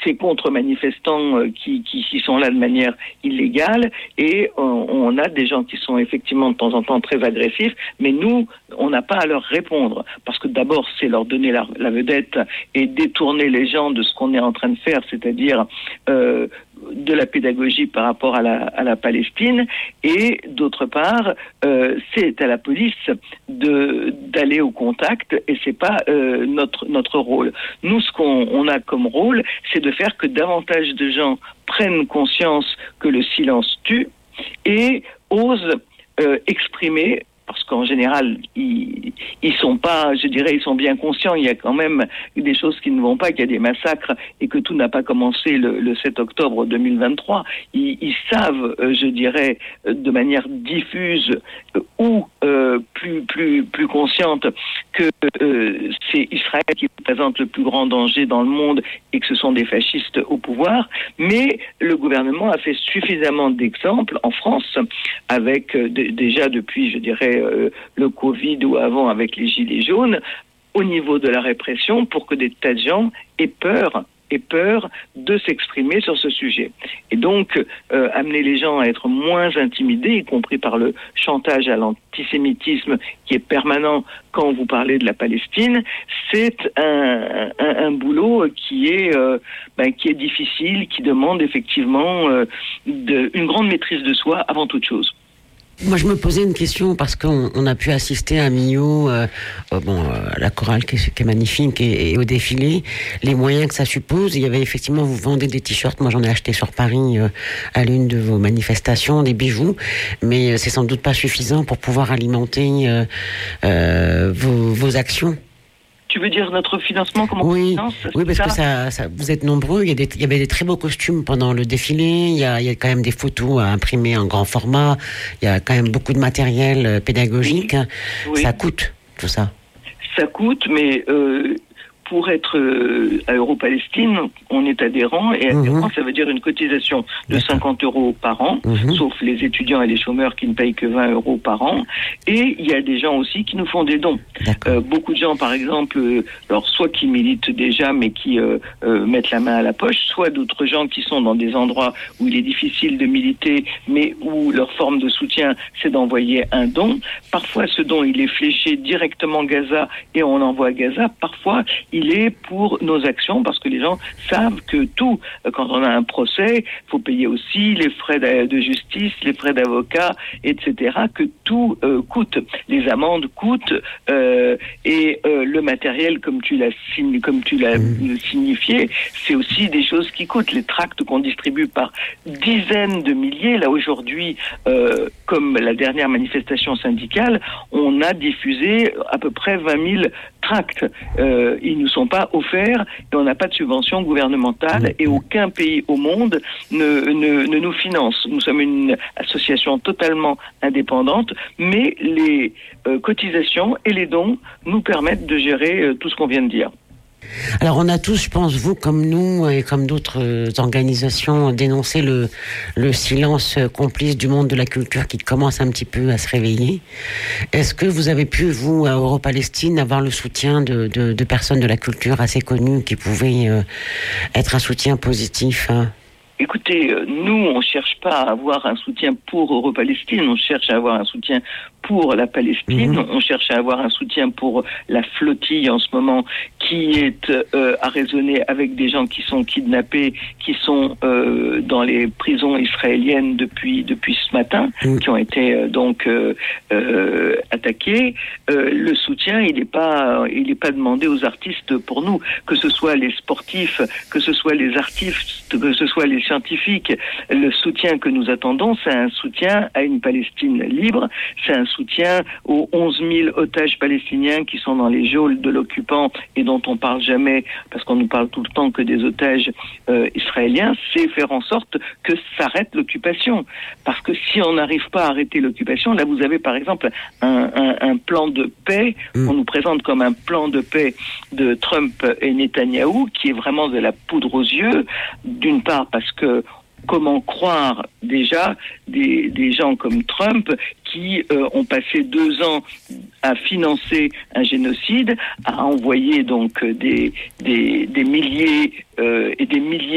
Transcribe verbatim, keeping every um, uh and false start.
ces contre-manifestants euh, qui, qui, qui sont là de manière illégale, et on, on a des gens qui sont effectivement de temps en temps très agressifs, mais nous, on n'a pas à leur répondre, parce que d'abord, c'est leur donner la, la vedette et détourner les gens de ce qu'on est en train de faire, c'est-à-dire euh, de la pédagogie par rapport à la, à la Palestine, et d'autre part, euh, c'est à la police de, d'aller au contact, et c'est pas euh, notre, notre rôle. Nous, ce qu'on on a comme rôle, c'est de faire que davantage de gens prennent conscience que le silence tue et osent euh, exprimer, parce qu'en général, ils, ils sont pas, je dirais, ils sont bien conscients, il y a quand même des choses qui ne vont pas, qu'il y a des massacres et que tout n'a pas commencé le, le sept octobre deux mille vingt-trois. Ils, ils savent, euh, je dirais, de manière diffuse euh, ou euh, plus, plus, plus consciente que euh, c'est Israël qui représente le plus grand danger dans le monde et que ce sont des fascistes au pouvoir. Mais le gouvernement a fait suffisamment d'exemples en France, avec euh, d- déjà depuis, je dirais, Euh, le Covid ou avant avec les Gilets jaunes, au niveau de la répression, pour que des tas de gens aient peur, aient peur de s'exprimer sur ce sujet. Et donc, euh, amener les gens à être moins intimidés, y compris par le chantage à l'antisémitisme qui est permanent quand vous parlez de la Palestine, c'est un, un, un boulot qui est, euh, ben, qui est difficile, qui demande effectivement euh, de, une grande maîtrise de soi avant toute chose. Moi, je me posais une question parce qu'on on a pu assister à Millau, euh, euh, bon, euh, à la chorale qui est, qui est magnifique, et, et au défilé, les moyens que ça suppose. Il y avait effectivement, vous vendez des t-shirts. Moi, j'en ai acheté sur Paris euh, à l'une de vos manifestations, des bijoux, mais euh, c'est sans doute pas suffisant pour pouvoir alimenter euh, euh, vos, vos actions. Tu veux dire notre financement, comment oui, on finance, oui, parce ça que ça, ça, vous êtes nombreux. Il y, a des, il y avait des très beaux costumes pendant le défilé. Il y, a, il y a quand même des photos à imprimer en grand format. Il y a quand même beaucoup de matériel pédagogique. Oui. Oui. Ça coûte, tout ça. Ça coûte, mais euh, pour être euh, à Euro-Palestine, on est adhérent, et adhérent, mmh. ça veut dire une cotisation de D'accord. cinquante euros par an, mmh. sauf les étudiants et les chômeurs qui ne payent que vingt euros par an. Et il y a des gens aussi qui nous font des dons. Euh, beaucoup de gens, par exemple, euh, alors soit qui militent déjà, mais qui euh, euh, mettent la main à la poche, soit d'autres gens qui sont dans des endroits où il est difficile de militer, mais où leur forme de soutien, c'est d'envoyer un don. Parfois, ce don, il est fléché directement Gaza, et on envoie à Gaza. Parfois, il est pour nos actions, parce que les gens savent que tout, quand on a un procès, il faut payer aussi les frais de justice, les frais d'avocat, et cetera, que tout euh, coûte. Les amendes coûtent, euh, et euh, le matériel, comme tu l'as, comme tu l'as mmh. signifié, c'est aussi des choses qui coûtent. Les tracts qu'on distribue par dizaines de milliers, là aujourd'hui, euh, comme la dernière manifestation syndicale, on a diffusé à peu près vingt mille tracts. Euh, ils ne sont pas offerts et on n'a pas de subvention gouvernementale, et aucun pays au monde ne, ne, ne nous finance. Nous sommes une association totalement indépendante, mais les euh, cotisations et les dons nous permettent de gérer euh, tout ce qu'on vient de dire. Alors on a tous, je pense, vous comme nous et comme d'autres organisations, dénoncé le, le silence complice du monde de la culture qui commence un petit peu à se réveiller. Est-ce que vous avez pu, vous, à Euro-Palestine, avoir le soutien de, de, de personnes de la culture assez connues qui pouvaient euh, être un soutien positif, hein? Écoutez, nous, on ne cherche pas à avoir un soutien pour Euro-Palestine, on cherche à avoir un soutien pour la Palestine, mmh. on cherche à avoir un soutien pour la flottille en ce moment qui est euh, à raisonner avec des gens qui sont kidnappés, qui sont euh, dans les prisons israéliennes depuis depuis ce matin, mmh. qui ont été euh, donc euh, euh, attaqués. Euh, le soutien, il n'est pas il n'est pas demandé aux artistes pour nous, que ce soit les sportifs, que ce soit les artistes, que ce soit les scientifiques. Le soutien que nous attendons, c'est un soutien à une Palestine libre, c'est un soutien aux onze mille otages palestiniens qui sont dans les geôles de l'occupant et dont on parle jamais, parce qu'on nous parle tout le temps que des otages euh, israéliens. C'est faire en sorte que s'arrête l'occupation. Parce que si on n'arrive pas à arrêter l'occupation, là vous avez par exemple un, un, un plan de paix, mmh. on nous présente comme un plan de paix de Trump et Netanyahou, qui est vraiment de la poudre aux yeux, d'une part parce que comment croire déjà des, des gens comme Trump qui euh, ont passé deux ans à financer un génocide, à envoyer donc des, des, des milliers euh, et des milliers